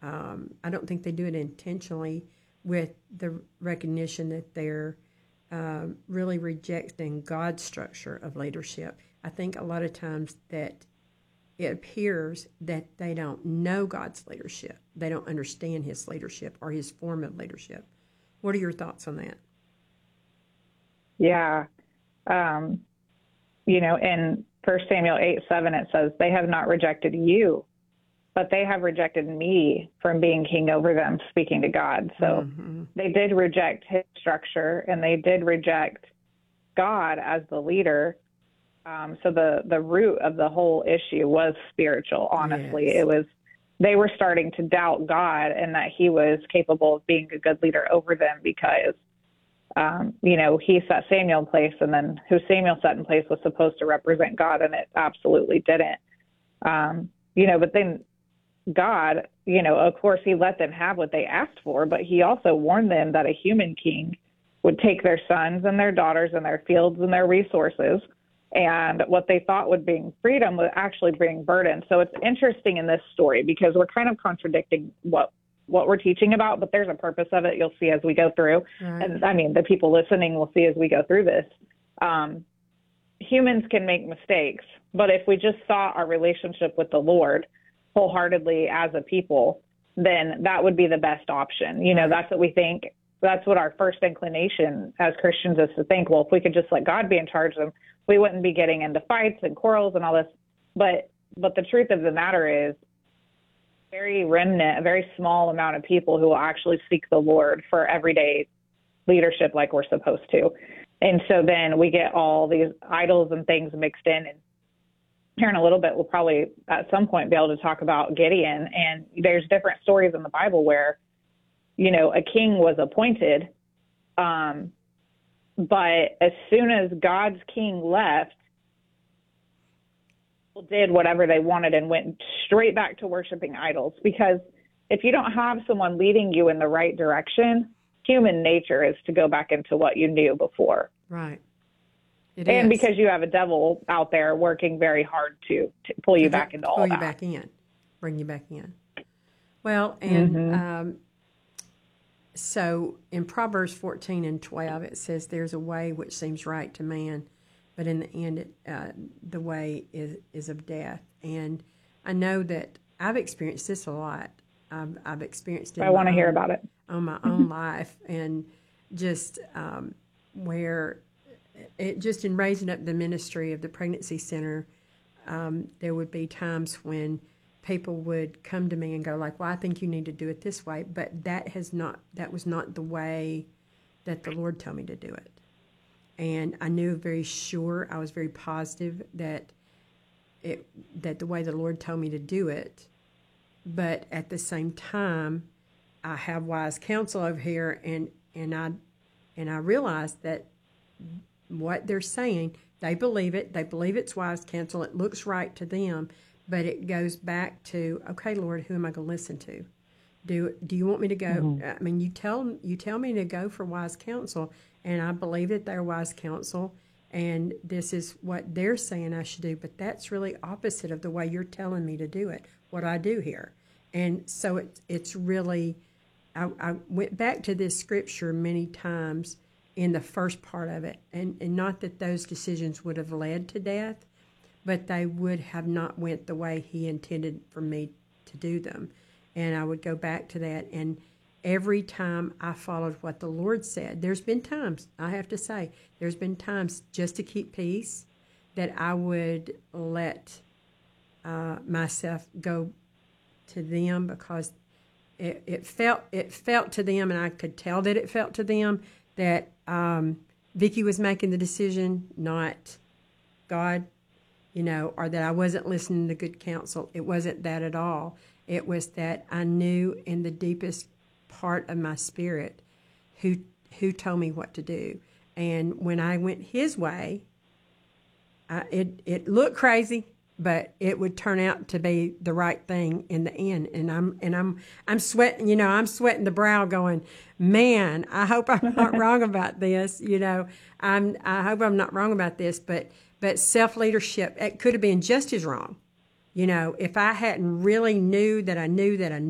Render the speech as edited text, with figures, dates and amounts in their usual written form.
I don't think they do it intentionally with the recognition that they're really rejecting God's structure of leadership. I think a lot of times that it appears that they don't know God's leadership. They don't understand his leadership or his form of leadership. What are your thoughts on that? Yeah. In 1 Samuel 8:7, it says, they have not rejected you, but they have rejected me from being king over them, speaking to God. So they did reject his structure, and they did reject God as the leader. So the root of the whole issue was spiritual, honestly. Yes. They were starting to doubt God and that he was capable of being a good leader over them because, he set Samuel in place, and then who Samuel set in place was supposed to represent God, and it absolutely didn't. But then God, of course, he let them have what they asked for, but he also warned them that a human king would take their sons and their daughters and their fields and their resources, and what they thought would bring freedom would actually bring burden. So it's interesting in this story because we're kind of contradicting what we're teaching about, but there's a purpose of it. You'll see as we go through. Right. And I mean, the people listening will see as we go through this. Humans can make mistakes, but if we just saw our relationship with the Lord wholeheartedly as a people, then that would be the best option. That's what we think. That's what our first inclination as Christians is to think, well, if we could just let God be in charge of them, we wouldn't be getting into fights and quarrels and all this. But the truth of the matter is, a very small amount of people who will actually seek the Lord for everyday leadership like we're supposed to. And so then we get all these idols and things mixed in. And here in a little bit, we'll probably at some point be able to talk about Gideon. And there's different stories in the Bible where, a king was appointed. But as soon as God's king left, people did whatever they wanted and went straight back to worshiping idols. Because if you don't have someone leading you in the right direction, human nature is to go back into what you knew before. Right. And because you have a devil out there working very hard to pull you back into all that. Pull you back in, bring you back in. Well, and so in Proverbs 14:12, it says, there's a way which seems right to man, but in the end, the way is of death. And I know that I've experienced this a lot. I've experienced it. I want to hear about it. On my own life, and just where it just in raising up the ministry of the pregnancy center, there would be times when people would come to me and go like, well, I think you need to do it this way, but that was not the way that the Lord told me to do it. And I knew very sure, I was very positive that the way the Lord told me to do it, but at the same time, I have wise counsel over here, and I realize that what they're saying, they believe it. They believe it's wise counsel. It looks right to them, but it goes back to, okay, Lord, who am I going to listen to? Do you want me to go? Mm-hmm. I mean, you tell me to go for wise counsel, and I believe that they're wise counsel, and this is what they're saying I should do, but that's really opposite of the way you're telling me to do it, what I do here. And so it's really, I went back to this scripture many times in the first part of it, and not that those decisions would have led to death, but they would have not went the way he intended for me to do them. And I would go back to that, and every time I followed what the Lord said, there's been times, I have to say, there's been times just to keep peace that I would let myself go to them because it felt to them, and I could tell that it felt to them that Vicki was making the decision, not God, or that I wasn't listening to good counsel. It wasn't that at all. It was that I knew in the deepest part of my spirit who told me what to do. And when I went his way, it looked crazy, but it would turn out to be the right thing in the end. And I'm sweating, I'm sweating the brow going, man, I hope I'm not wrong about this. I hope I'm not wrong about this, but self-leadership, it could have been just as wrong. If I hadn't really knew that I